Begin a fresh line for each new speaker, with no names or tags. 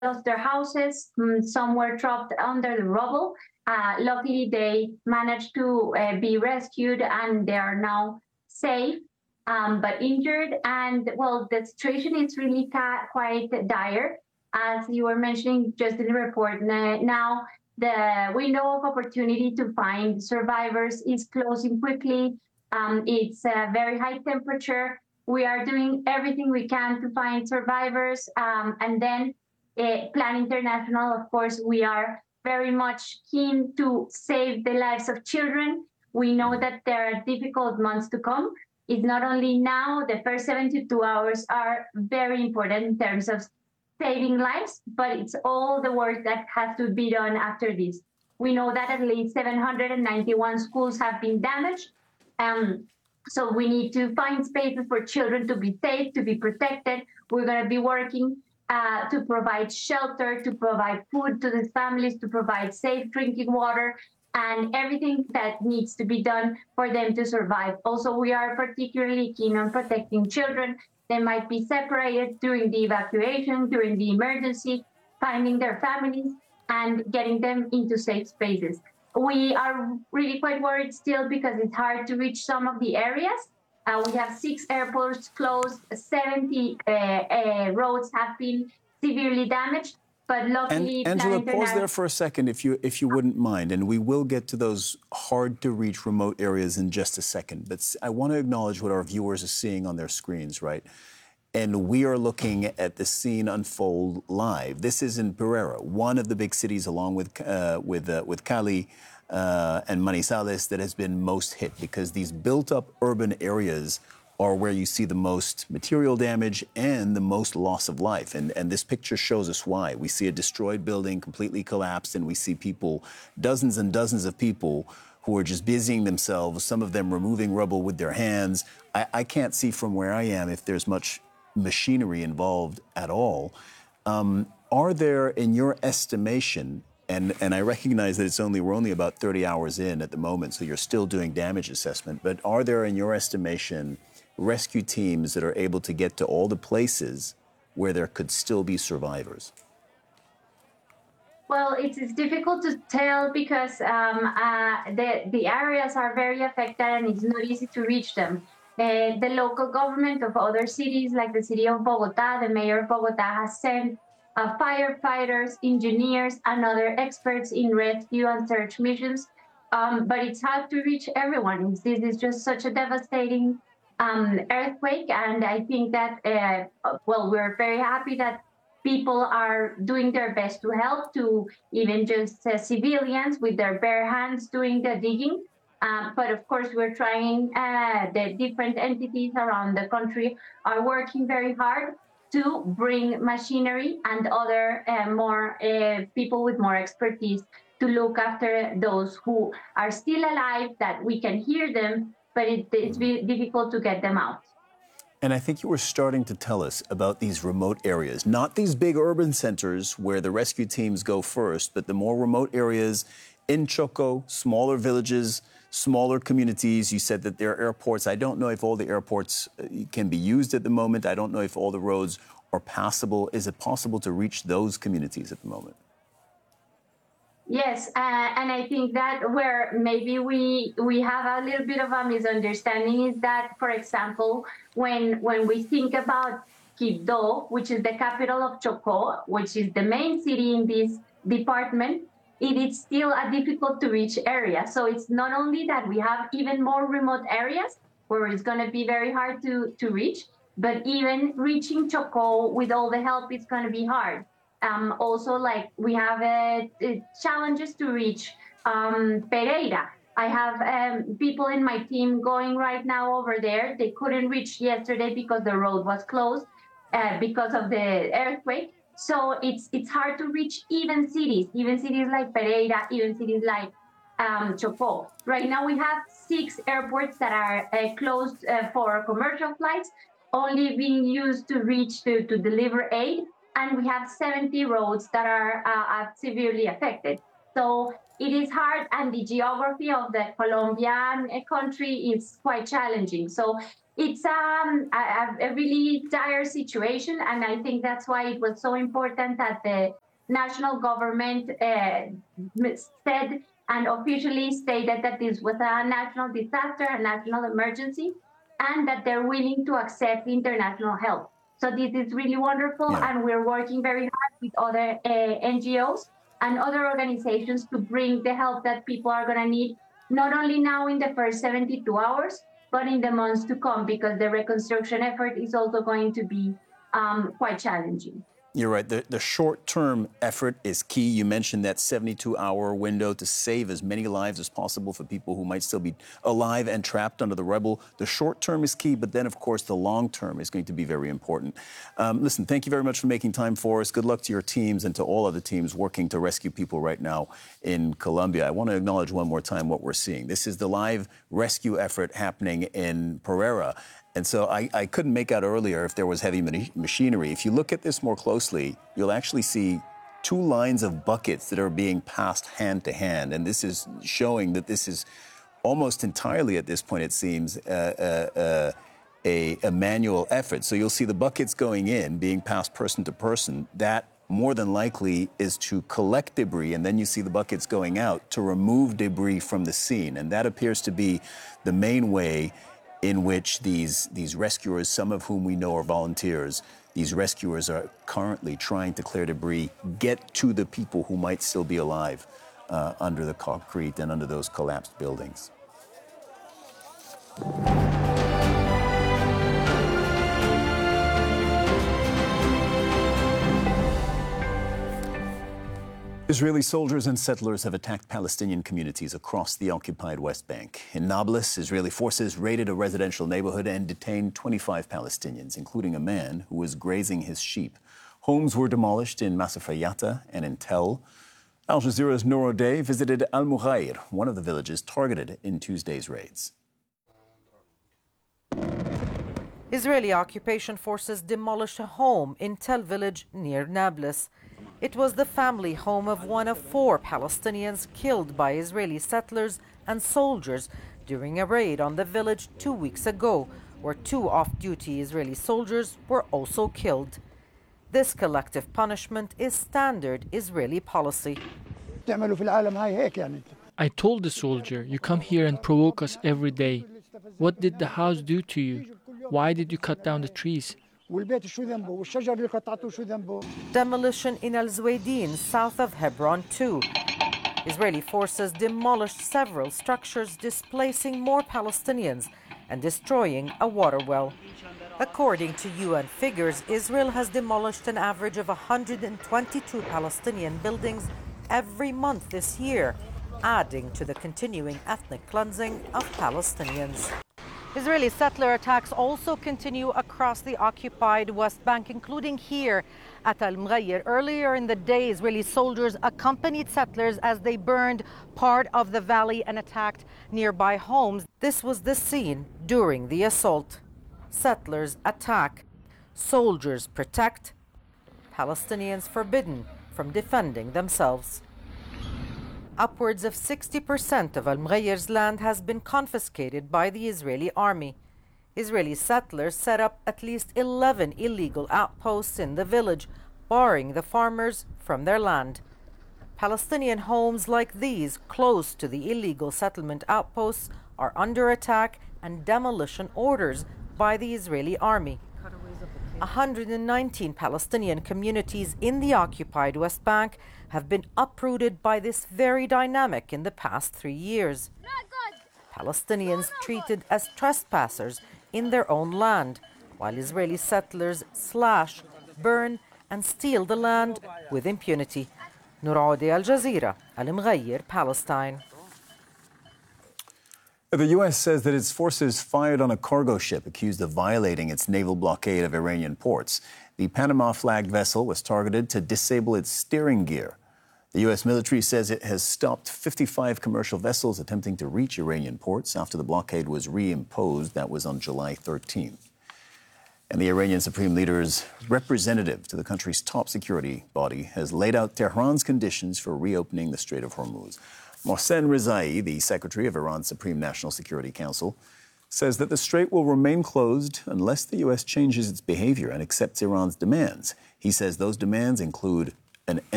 lost their houses. Some were trapped under the rubble. Luckily, they managed to be rescued, and they are now safe, but injured. And well, the situation is really quite dire, as you were mentioning just in the report. Now, the window of opportunity to find survivors is closing quickly. It's a very high temperature. We are doing everything we can to find survivors. And then Plan International, of course, we are very much keen to save the lives of children. We know that there are difficult months to come. It's not only now, the first 72 hours are very important in terms of saving lives, but it's all the work that has to be done after this. We know that at least 791 schools have been damaged. So we need to find spaces for children to be safe, to be protected. We're going to be working to provide shelter, to provide food to the families, to provide safe drinking water, and everything that needs to be done for them to survive. Also, we are particularly keen on protecting children. They might be separated during the evacuation, during the emergency, finding their families and getting them into safe spaces. We are really quite worried still because it's hard to reach some of the areas. We have 6 airports closed, 70 roads have been severely damaged. But luckily,
and Angela, pause there for a second, if you wouldn't mind, and we will get to those hard-to-reach remote areas in just a second. But I want to acknowledge what our viewers are seeing on their screens, right? And we are looking at the scene unfold live. This is in Pereira, one of the big cities, along with Cali and Manizales, that has been most hit, because these built-up urban areas are where you see the most material damage and the most loss of life. And this picture shows us why. We see a destroyed building completely collapsed, and we see people, dozens and dozens of people, who are just busying themselves, some of them removing rubble with their hands. I can't see from where I am if there's much machinery involved at all. Are there, in your estimation, and I recognize that we're only about 30 hours in at the moment, so you're still doing damage assessment, but are there, in your estimation, rescue teams that are able to get to all the places where there could still be survivors?
Well, it's difficult to tell because the areas are very affected and it's not easy to reach them. The local government of other cities, like the city of Bogota, the mayor of Bogota, has sent firefighters, engineers, and other experts in rescue and search missions. But it's hard to reach everyone. This is just such a devastating earthquake. And I think that, we're very happy that people are doing their best to help, to even just civilians with their bare hands doing the digging. But of course, we're trying, the different entities around the country are working very hard to bring machinery and other more people with more expertise to look after those who are still alive, that we can hear them, but it's very difficult to get them out.
And I think you were starting to tell us about these remote areas, not these big urban centers where the rescue teams go first, but the more remote areas in Choco, smaller villages, smaller communities. You said that there are airports. I don't know if all the airports can be used at the moment. I don't know if all the roads are passable. Is it possible to reach those communities at the moment?
Yes, and I think that where maybe we have a little bit of a misunderstanding is that, for example, when we think about Quibdó, which is the capital of Chocó, which is the main city in this department, it is still a difficult to reach area. So it's not only that we have even more remote areas where it's going to be very hard to reach, but even reaching Chocó with all the help is going to be hard. Also, like, we have challenges to reach Pereira. I have people in my team going right now over there. They couldn't reach yesterday because the road was closed because of the earthquake. So it's hard to reach even cities like Pereira, even cities like Chocó. Right now we have 6 airports that are closed for commercial flights, only being used to reach to deliver aid. And we have 70 roads that are severely affected. So it is hard, and the geography of the Colombian country is quite challenging. So it's a really dire situation, and I think that's why it was so important that the national government said and officially stated that this was a national disaster, a national emergency, and that they're willing to accept international help. So this is really wonderful, and we're working very hard with other NGOs and other organizations to bring the help that people are going to need, not only now in the first 72 hours, but in the months to come, because the reconstruction effort is also going to be quite challenging.
You're right. The short-term effort is key. You mentioned that 72-hour window to save as many lives as possible for people who might still be alive and trapped under the rubble. The short-term is key, but then, of course, the long-term is going to be very important. Listen, thank you very much for making time for us. Good luck to your teams and to all other teams working to rescue people right now in Colombia. I want to acknowledge one more time what we're seeing. This is the live rescue effort happening in Pereira. And so I couldn't make out earlier if there was heavy machinery. If you look at this more closely, you'll actually see two lines of buckets that are being passed hand to hand. And this is showing that this is almost entirely, at this point, it seems, a manual effort. So you'll see the buckets going in, being passed person to person. That more than likely is to collect debris, and then you see the buckets going out to remove debris from the scene. And that appears to be the main way in which these rescuers, some of whom we know are volunteers, these rescuers are currently trying to clear debris, get to the people who might still be alive under the concrete and under those collapsed buildings. Israeli soldiers and settlers have attacked Palestinian communities across the occupied West Bank. In Nablus, Israeli forces raided a residential neighborhood and detained 25 Palestinians, including a man who was grazing his sheep. Homes were demolished in Masafayata and in Tel. Al Jazeera's Noor O'Day visited Al Mughair, one of the villages targeted in Tuesday's raids.
Israeli occupation forces demolished a home in Tel village near Nablus. It was the family home of one of 4 Palestinians killed by Israeli settlers and soldiers during a raid on the village 2 weeks ago, where 2 off-duty Israeli soldiers were also killed. This collective punishment is standard Israeli policy.
I told the soldier, you come here and provoke us every day. What did the house do to you? Why did you cut down the trees?
Demolition in Al Zuwaydin, south of Hebron too. Israeli forces demolished several structures, displacing more Palestinians and destroying a water well. According to UN figures, Israel has demolished an average of 122 Palestinian buildings every month this year, adding to the continuing ethnic cleansing of Palestinians. Israeli settler attacks also continue across the occupied West Bank, including here at Al Mughair. Earlier in the day, Israeli soldiers accompanied settlers as they burned part of the valley and attacked nearby homes. This was the scene during the assault. Settlers attack, soldiers protect, Palestinians forbidden from defending themselves. Upwards of 60% of Al Mughair's land has been confiscated by the Israeli army. Israeli settlers set up at least 11 illegal outposts in the village, barring the farmers from their land. Palestinian homes like these, close to the illegal settlement outposts, are under attack and demolition orders by the Israeli army. 119 Palestinian communities in the occupied West Bank have been uprooted by this very dynamic in the past 3 years. Palestinians treated as trespassers in their own land, while Israeli settlers slash, burn, and steal the land with impunity. Noor O'Day, Al Jazeera, Al Mughair, Palestine.
The U.S. says that its forces fired on a cargo ship accused of violating its naval blockade of Iranian ports. The Panama-flagged vessel was targeted to disable its steering gear. The U.S. military says it has stopped 55 commercial vessels attempting to reach Iranian ports after the blockade was reimposed. That was on July 13th. And the Iranian Supreme Leader's representative to the country's top security body has laid out Tehran's conditions for reopening the Strait of Hormuz. Mohsen Rezai, the secretary of Iran's Supreme National Security Council, says that the strait will remain closed unless the U.S. changes its behavior and accepts Iran's demands. He says those demands include an